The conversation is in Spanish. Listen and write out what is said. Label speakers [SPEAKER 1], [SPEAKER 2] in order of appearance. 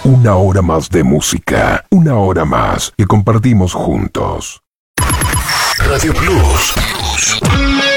[SPEAKER 1] Una hora más de música, una hora más que compartimos juntos. Radio Plus.